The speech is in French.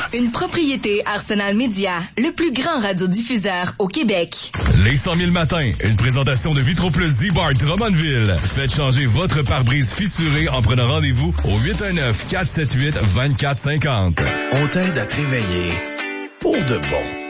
Une propriété Arsenal Média, le plus grand radiodiffuseur au Québec. Les 100 000 matins, une présentation de Vitro-Plus Z-Bar Drummondville. Faites changer votre pare-brise fissuré en prenant rendez-vous au 819-478-2450. On t'aide à te réveiller pour de bon.